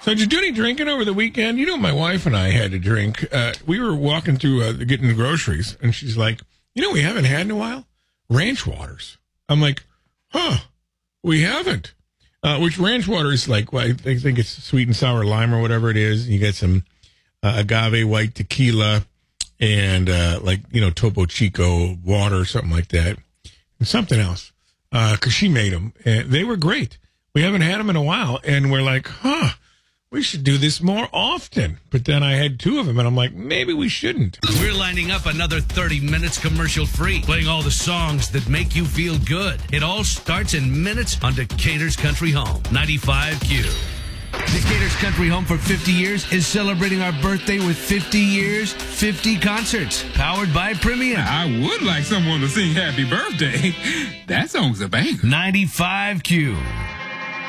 So did you do any drinking over the weekend? You know, my wife and I had to drink. We were walking through getting the groceries, and she's like, you know, we haven't had in a while? Ranch waters. I'm like, we haven't. Which ranch water is like, well, I think it's sweet and sour lime or whatever it is. You get some agave white tequila and Topo Chico water or something like that. And something else. Because she made them. And they were great. We haven't had them in a while. And we're like, we should do this more often. But then I had 2 of them, and I'm like, maybe we shouldn't. We're lining up another 30 minutes commercial-free, playing all the songs that make you feel good. It all starts in minutes on Decatur's Country Home, 95Q. Decatur's Country Home for 50 years is celebrating our birthday with 50 years, 50 concerts, powered by Premium. I would like someone to sing Happy Birthday. That song's a banger. 95Q.